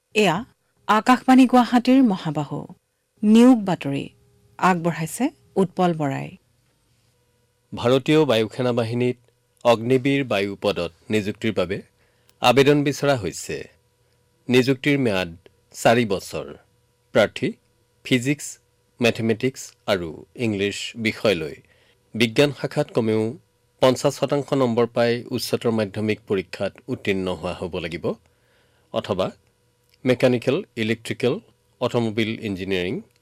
এয়া আকাশবাণী গুৱাহাটীৰ মহাবাহু নিয়োগ বাতৰি আগবঢ়াইছে উৎপল বৰাই। ভাৰতীয় বায়ুসেনা বাহিনীত অগ্নিবীৰ বায়ু পদত নিযুক্তিৰ বাবে আবেদন বিচৰা হৈছে। নিযুক্তিৰ ম্যাদ 4 বছৰ। প্ৰাৰ্থী ফিজিক্স, মেথমেটিক্স আৰু ইংলিছ বিষয় লৈ বিজ্ঞান শাখাত কমেও 50% নম্বৰ পাই উচ্চতৰ মাধ্যমিক পৰীক্ষাত উত্তীৰ্ণ হোৱা হ'ব লাগিব অথবা মেকানিকেল, ইলেক্ট্ৰিকেল, অটোমোবাইল ইঞ্জিনিয়াৰিং